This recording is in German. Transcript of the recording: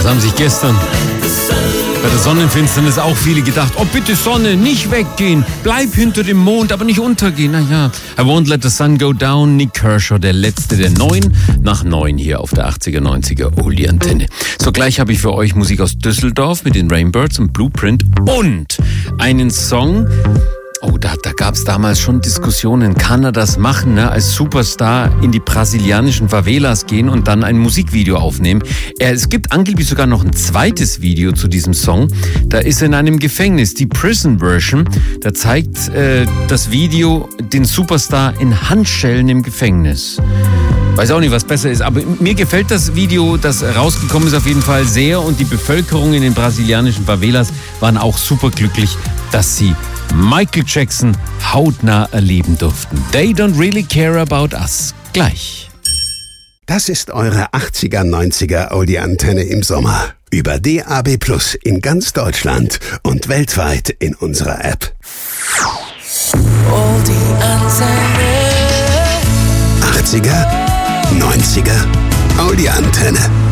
haben sich gestern bei der Sonnenfinsternis auch viele gedacht, oh bitte Sonne, nicht weggehen, bleib hinter dem Mond, aber nicht untergehen. Naja, I won't let the sun go down. Nick Kershaw, der letzte der 9 nach 9 hier auf der 80er, 90er Oldie-Antenne. So, gleich habe ich für euch Musik aus Düsseldorf mit den Rainbirds und Blueprint und einen Song. Oh, da gab es damals schon Diskussionen. Kann er das machen, ne? Als Superstar in die brasilianischen Favelas gehen und dann ein Musikvideo aufnehmen? Es gibt angeblich sogar noch ein zweites Video zu diesem Song. Da ist er in einem Gefängnis, die Prison Version. Da zeigt das Video den Superstar in Handschellen im Gefängnis. Weiß auch nicht, was besser ist, aber mir gefällt das Video, das rausgekommen ist, auf jeden Fall sehr. Und die Bevölkerung in den brasilianischen Favelas waren auch superglücklich, dass sie Michael Jackson hautnah erleben durften. They don't really care about us. Gleich. Das ist eure 80er, 90er Oldie-Antenne im Sommer. Über DAB+ in ganz Deutschland und weltweit in unserer App. Oldie-Antenne. 80er, 90er Oldie-Antenne.